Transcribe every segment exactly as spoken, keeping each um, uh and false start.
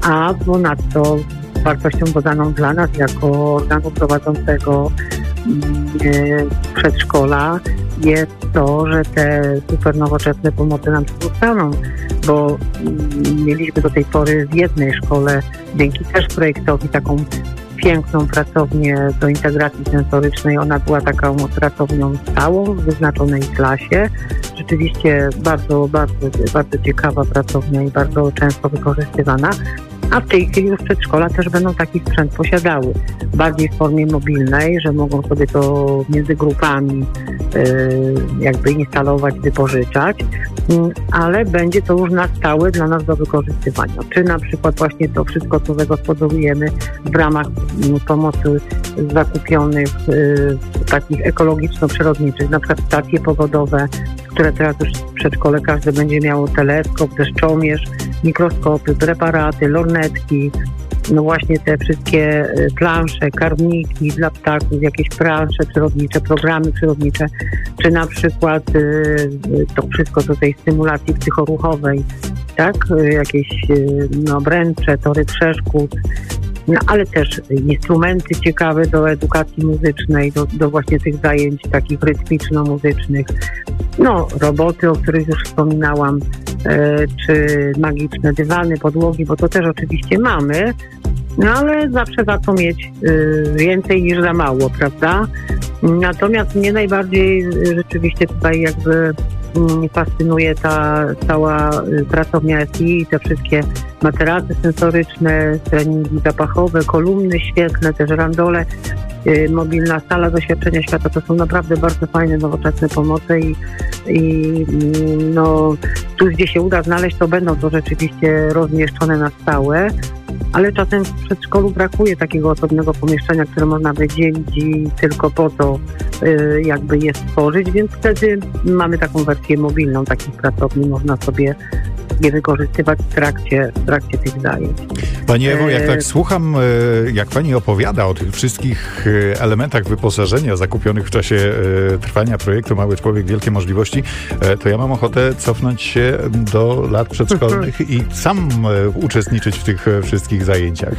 a ponadto wartością dodaną dla nas jako organu prowadzącego przedszkola jest to, że te super nowoczesne pomocy nam zostaną, bo mieliśmy do tej pory w jednej szkole, dzięki też projektowi, taką piękną pracownię do integracji sensorycznej. Ona była taką pracownią stałą w wyznaczonej klasie. Rzeczywiście bardzo, bardzo, bardzo ciekawa pracownia i bardzo często wykorzystywana. A w tej chwili już przedszkola też będą taki sprzęt posiadały. Bardziej w formie mobilnej, że mogą sobie to między grupami yy, jakby instalować, wypożyczać, yy, ale będzie to już na stałe dla nas do wykorzystywania. Czy na przykład właśnie to wszystko, co zagospodarujemy w ramach yy, pomocy zakupionych yy, takich ekologiczno-przyrodniczych, na przykład stacje pogodowe, które teraz już w przedszkole każdy będzie miało teleskop, deszczomierz, mikroskopy, preparaty, lornetki, no właśnie te wszystkie plansze, karmniki dla ptaków, jakieś plansze przyrodnicze, programy przyrodnicze, czy na przykład y, to wszystko do tej stymulacji psychoruchowej, tak, jakieś y, no, bręcze, tory przeszkód, no, ale też instrumenty ciekawe do edukacji muzycznej, do, do właśnie tych zajęć takich rytmiczno-muzycznych. No, roboty, o których już wspominałam, e, czy magiczne dywany, podłogi, bo to też oczywiście mamy, no ale zawsze za to mieć e, więcej niż za mało, prawda? Natomiast mnie najbardziej rzeczywiście tutaj jakby m, fascynuje ta cała pracownia S I i te wszystkie materace sensoryczne, treningi zapachowe, kolumny świetne, też randole, y, mobilna sala doświadczenia świata. To są naprawdę bardzo fajne, nowoczesne pomoce i, i no, tu gdzie się uda znaleźć, to będą to rzeczywiście rozmieszczone na stałe. Ale czasem w przedszkolu brakuje takiego osobnego pomieszczenia, które można wydzielić i tylko po to y, jakby je stworzyć, więc wtedy mamy taką wersję mobilną takich pracowni, można sobie je wykorzystywać w trakcie, w trakcie tych zajęć. Pani Ewo, jak tak słucham, jak pani opowiada o tych wszystkich elementach wyposażenia zakupionych w czasie trwania projektu Mały Człowiek, Wielkie Możliwości, to ja mam ochotę cofnąć się do lat przedszkolnych i sam uczestniczyć w tych wszystkich zajęciach.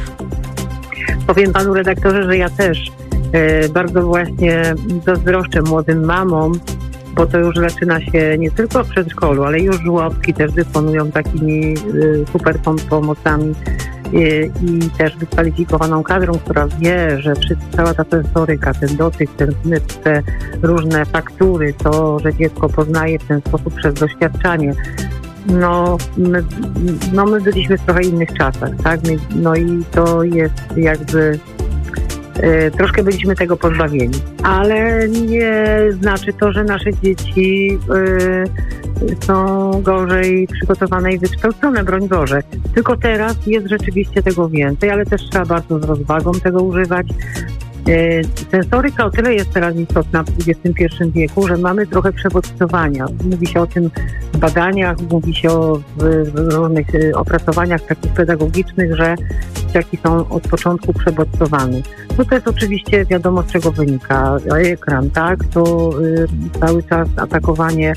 Powiem panu redaktorze, że ja też bardzo właśnie zazdroszczę młodym mamom, bo to już zaczyna się nie tylko w przedszkolu, ale już żłobki też dysponują takimi y, super pomocami y, i też wykwalifikowaną kadrą, która wie, że wszystko, cała ta sensoryka, ten dotyk, ten zmysł, te różne faktury, to, że dziecko poznaje w ten sposób przez doświadczanie. No my, no my byliśmy w trochę innych czasach, tak? No i to jest jakby... Troszkę byliśmy tego pozbawieni, ale nie znaczy to, że nasze dzieci y, są gorzej przygotowane i wykształcone, broń Boże. Tylko teraz jest rzeczywiście tego więcej, ale też trzeba bardzo z rozwagą tego używać. Y, sensoryka o tyle jest teraz istotna w dwudziestym pierwszym wieku, że mamy trochę przebodźcowania. Mówi się o tym w badaniach, mówi się o w, w różnych y, opracowaniach takich pedagogicznych, że dzieciaki są od początku przebodźcowane. No to jest oczywiście wiadomo, z czego wynika ekran, tak? To y, cały czas atakowanie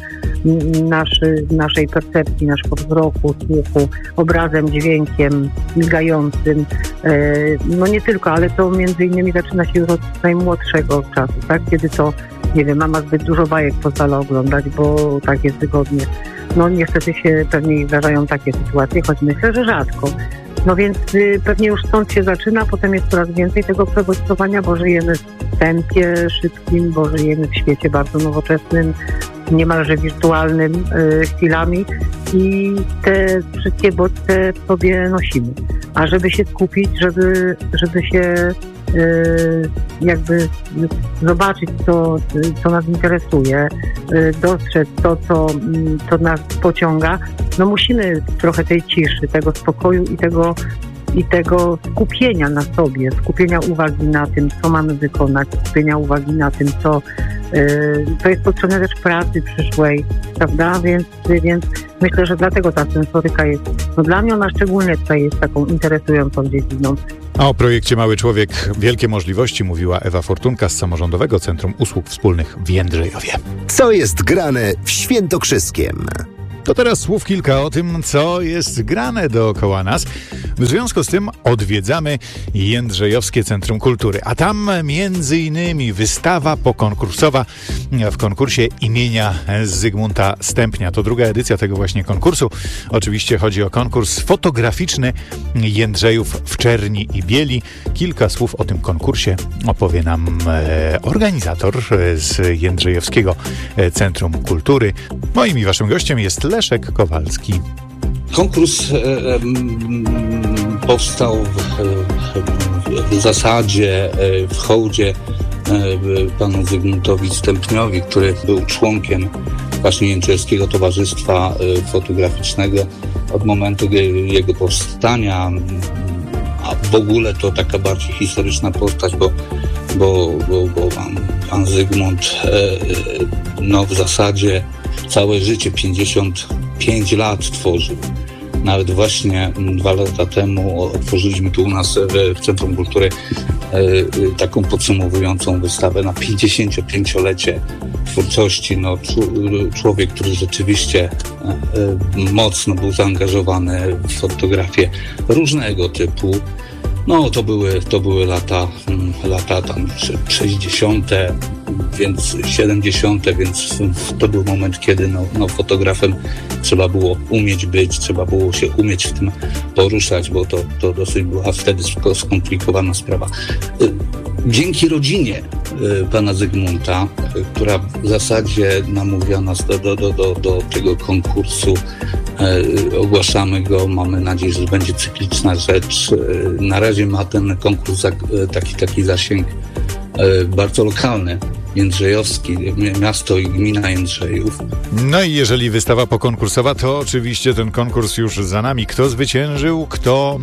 naszy, naszej percepcji, naszego wzroku, słuchu, obrazem, dźwiękiem, migającym. Y, no nie tylko, ale to między innymi zaczyna się już od najmłodszego czasu, tak? Kiedy to, nie wiem, mama zbyt dużo bajek pozwala oglądać, bo tak jest wygodnie. No niestety się pewnie zdarzają takie sytuacje, choć myślę, że rzadko. No więc y, pewnie już stąd się zaczyna, potem jest coraz więcej tego przebodźcowania, bo żyjemy w tempie szybkim, bo żyjemy w świecie bardzo nowoczesnym, niemalże wirtualnym y, chwilami i te wszystkie bodźce w sobie nosimy. A żeby się skupić, żeby, żeby się y, jakby zobaczyć to, co nas interesuje, y, dostrzec to, co, co nas pociąga, no musimy trochę tej ciszy, tego spokoju i tego, i tego skupienia na sobie, skupienia uwagi na tym, co mamy wykonać, skupienia uwagi na tym, co yy, to jest potrzebne też pracy przyszłej, prawda? Więc, więc myślę, że dlatego ta sensoryka jest, no dla mnie ona szczególnie tutaj jest taką interesującą dziedziną. A o projekcie Mały Człowiek, Wielkie Możliwości mówiła Ewa Fortunka z Samorządowego Centrum Usług Wspólnych w Jędrzejowie. Co jest grane w Świętokrzyskiem? To teraz słów kilka o tym, co jest grane dookoła nas. W związku z tym odwiedzamy Jędrzejowskie Centrum Kultury, a tam między innymi wystawa pokonkursowa w konkursie imienia Zygmunta Stępnia. To druga edycja tego właśnie konkursu. Oczywiście chodzi o konkurs fotograficzny Jędrzejów w czerni i bieli. Kilka słów o tym konkursie opowie nam e, organizator z Jędrzejowskiego Centrum Kultury. Moim i waszym gościem jest Leszek Kowalski. Konkurs e, e, powstał w, w, w zasadzie e, w hołdzie e, panu Zygmuntowi Stępniowi, który był członkiem właśnie Jędrzejowskiego Towarzystwa Fotograficznego od momentu jego powstania, a w ogóle to taka bardziej historyczna postać, bo, bo, bo, bo pan, pan Zygmunt e, no w zasadzie całe życie, pięćdziesiąt pięć lat tworzył. Nawet właśnie dwa lata temu otworzyliśmy tu u nas w Centrum Kultury taką podsumowującą wystawę na pięćdziesięciopięciolecie twórczości. No, człowiek, który rzeczywiście mocno był zaangażowany w fotografię różnego typu. No to były, to były lata, lata tam sześćdziesiąte, więc siedemdziesiąte, więc to był moment, kiedy no, no fotografem trzeba było umieć być, trzeba było się umieć w tym poruszać, bo to, to dosyć była wtedy skomplikowana sprawa. Dzięki rodzinie pana Zygmunta, która w zasadzie namówiła nas do, do, do, do, do tego konkursu, ogłaszamy go, mamy nadzieję, że będzie cykliczna rzecz. Na razie ma ten konkurs taki, taki zasięg bardzo lokalny, jędrzejowski, miasto i gmina Jędrzejów. No i jeżeli wystawa pokonkursowa, to oczywiście ten konkurs już za nami. Kto zwyciężył, kto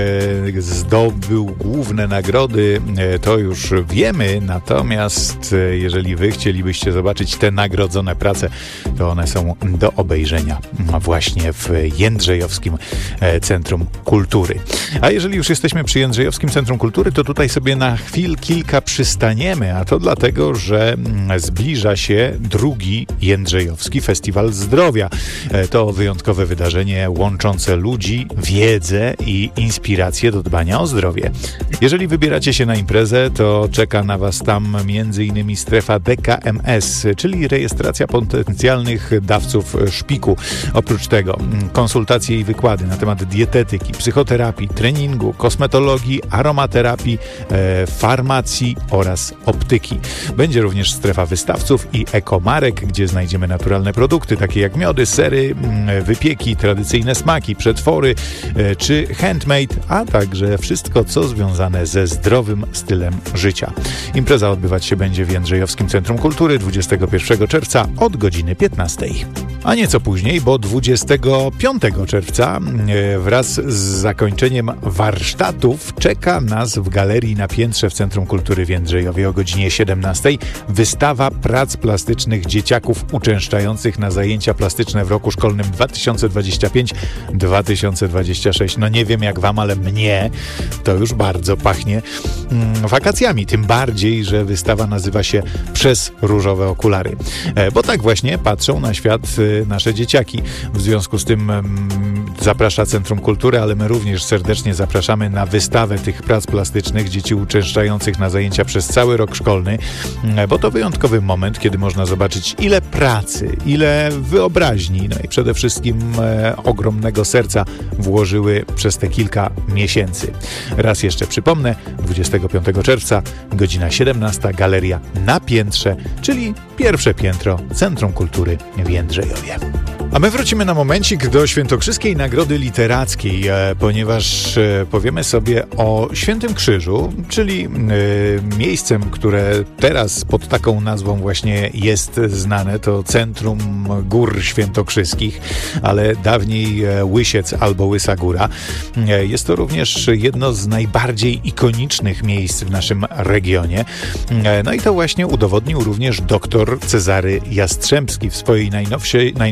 e, zdobył główne nagrody, e, to już wiemy. Natomiast e, jeżeli wy chcielibyście zobaczyć te nagrodzone prace, to one są do obejrzenia właśnie w Jędrzejowskim e, Centrum Kultury. A jeżeli już jesteśmy przy Jędrzejowskim Centrum Kultury, to tutaj sobie na chwil kilka przystaniemy, a to dlatego, że zbliża się drugi Jędrzejowski Festiwal Zdrowia. To wyjątkowe wydarzenie łączące ludzi, wiedzę i inspirację do dbania o zdrowie. Jeżeli wybieracie się na imprezę, to czeka na was tam między innymi strefa D K M S, czyli rejestracja potencjalnych dawców szpiku. Oprócz tego konsultacje i wykłady na temat dietetyki, psychoterapii, treningu, kosmetologii, aromaterapii, e, farmacji oraz optyki. Będzie również strefa wystawców i ekomarek, gdzie znajdziemy naturalne produkty, takie jak miody, sery, wypieki, tradycyjne smaki, przetwory czy handmade, a także wszystko, co związane ze zdrowym stylem życia. Impreza odbywać się będzie w Jędrzejowskim Centrum Kultury dwudziestego pierwszego czerwca od godziny piętnastej. A nieco później, bo dwudziestego piątego czerwca wraz z zakończeniem warsztatów czeka nas w galerii na piętrze w Centrum Kultury w Jędrzejowie o godzinie siedemnastej wystawa prac plastycznych dzieciaków uczęszczających na zajęcia plastyczne w roku szkolnym dwa tysiące dwudziestym piątym dwa tysiące dwudziestym szóstym. No nie wiem jak wam, ale mnie to już bardzo pachnie mm, wakacjami. Tym bardziej, że wystawa nazywa się Przez różowe okulary. E, bo tak właśnie patrzą na świat e, nasze dzieciaki. W związku z tym mm, zaprasza Centrum Kultury, ale my również serdecznie zapraszamy na wystawę tych prac plastycznych dzieci uczęszczających na zajęcia przez cały rok szkolny, bo to wyjątkowy moment, kiedy można zobaczyć ile pracy, ile wyobraźni, no i przede wszystkim e, ogromnego serca włożyły przez te kilka miesięcy. Raz jeszcze przypomnę, dwudziestego piątego czerwca, godzina siedemnasta, galeria na piętrze, czyli pierwsze piętro Centrum Kultury w Jędrzejowie. A my wrócimy na momencik do Świętokrzyskiej Nagrody Literackiej, e, ponieważ e, powiemy sobie o Świętym Krzyżu, czyli e, miejscem, które teraz pod taką nazwą właśnie jest znane, to Centrum Gór Świętokrzyskich, ale dawniej e, Łysiec albo Łysa Góra. E, jest to również jedno z najbardziej ikonicznych miejsc w naszym regionie. E, no i to właśnie udowodnił również doktor Cezary Jastrzębski w swojej najnowszej, najnowszej książce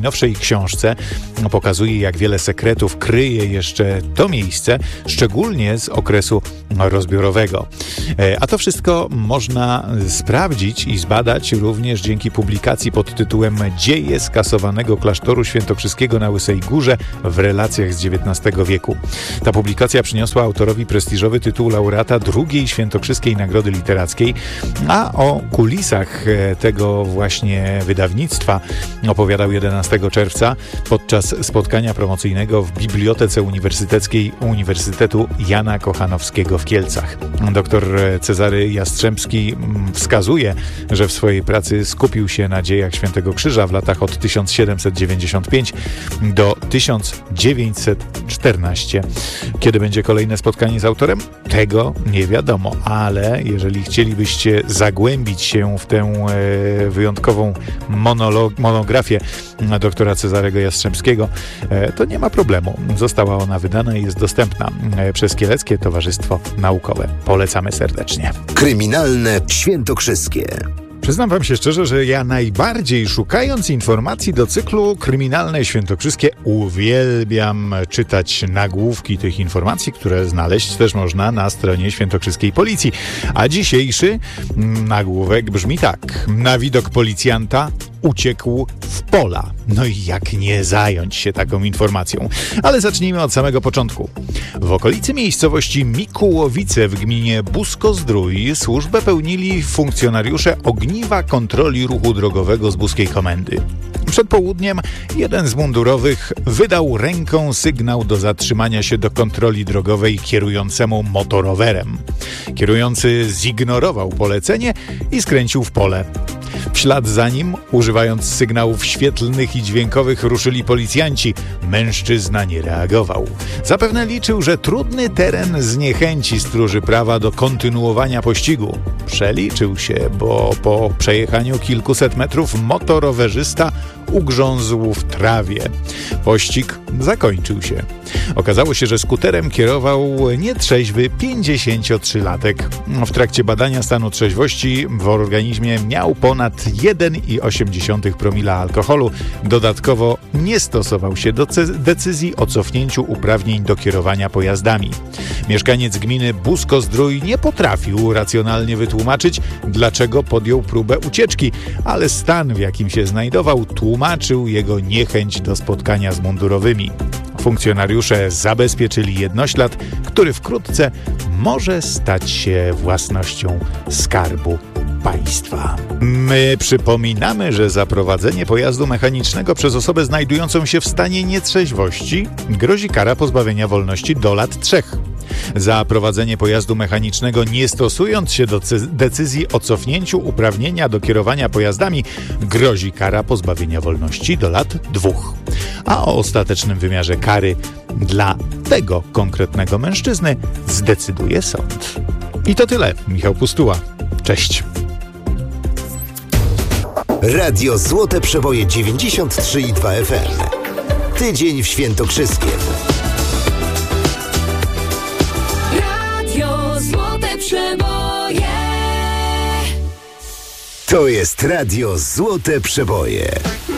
książce. Pokazuje, jak wiele sekretów kryje jeszcze to miejsce, szczególnie z okresu rozbiorowego. A to wszystko można sprawdzić i zbadać również dzięki publikacji pod tytułem Dzieje skasowanego klasztoru świętokrzyskiego na Łysej Górze w relacjach z dziewiętnastego wieku. Ta publikacja przyniosła autorowi prestiżowy tytuł laureata drugiej Świętokrzyskiej Nagrody Literackiej, a o kulisach tego właśnie wydawnictwa opowiadał jedenastego czerwca podczas spotkania promocyjnego w Bibliotece Uniwersyteckiej Uniwersytetu Jana Kochanowskiego w Kielcach. Doktor Cezary Jastrzębski wskazuje, że w swojej pracy skupił się na dziejach Świętego Krzyża w latach od tysiąc siedemset dziewięćdziesiąt pięć do tysiąc dziewięćset czternaście. Kiedy będzie kolejne spotkanie z autorem? Tego nie wiadomo, ale jeżeli chcielibyście zagłębić się w tę e, wyjątkową monolo- monografię doktora Cezarego Jastrzębskiego, e, to nie ma problemu. Została ona wydana i jest dostępna e, przez Kieleckie Towarzystwo Naukowe. Polecamy serdecznie. Kryminalne Świętokrzyskie. Przyznam wam się szczerze, że ja najbardziej, szukając informacji do cyklu Kryminalne Świętokrzyskie, uwielbiam czytać nagłówki tych informacji, które znaleźć też można na stronie świętokrzyskiej policji. A dzisiejszy nagłówek brzmi tak. Na widok policjanta uciekł w pola. No i jak nie zająć się taką informacją? Ale zacznijmy od samego początku. W okolicy miejscowości Mikułowice w gminie Busko-Zdrój służbę pełnili funkcjonariusze Ogniwa Kontroli Ruchu Drogowego z Buskiej Komendy. Przed południem jeden z mundurowych wydał ręką sygnał do zatrzymania się do kontroli drogowej kierującemu motorowerem. Kierujący zignorował polecenie i skręcił w pole. W ślad za nim, używając sygnałów świetlnych i dźwiękowych, ruszyli policjanci. Mężczyzna nie reagował. Zapewne liczył, że trudny teren zniechęci stróży prawa do kontynuowania pościgu. Przeliczył się, bo po przejechaniu kilkuset metrów motorowerzysta ugrzązł w trawie. Pościg zakończył się. Okazało się, że skuterem kierował nietrzeźwy pięćdziesięciotrzylatek. W trakcie badania stanu trzeźwości w organizmie miał ponad jeden i osiem promila alkoholu. Dodatkowo nie stosował się do decyzji o cofnięciu uprawnień do kierowania pojazdami. Mieszkaniec gminy Busko-Zdrój nie potrafił racjonalnie wytłumaczyć, dlaczego podjął próbę ucieczki, ale stan, w jakim się znajdował, tłumaczył jego niechęć do spotkania z mundurowymi. Funkcjonariusze zabezpieczyli jednoślad, który wkrótce może stać się własnością Skarbu Państwa. My przypominamy, że za prowadzenie pojazdu mechanicznego przez osobę znajdującą się w stanie nietrzeźwości grozi kara pozbawienia wolności do lat trzech. Za prowadzenie pojazdu mechanicznego nie stosując się do decyzji o cofnięciu uprawnienia do kierowania pojazdami grozi kara pozbawienia wolności do lat dwóch. A o ostatecznym wymiarze kary dla tego konkretnego mężczyzny zdecyduje sąd. I to tyle. Michał Pustuła. Cześć. Radio Złote Przeboje dziewięćdziesiąt trzy i dwa F M. Tydzień w Świętokrzyskiem. Radio Złote Przeboje. To jest Radio Złote Przeboje.